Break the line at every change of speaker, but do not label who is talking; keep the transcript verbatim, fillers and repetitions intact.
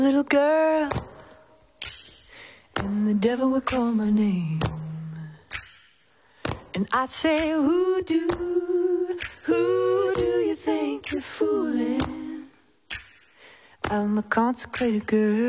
Little girl, and the devil would call my name, and I'd say, who do, who do you think you're fooling? I'm a consecrated girl.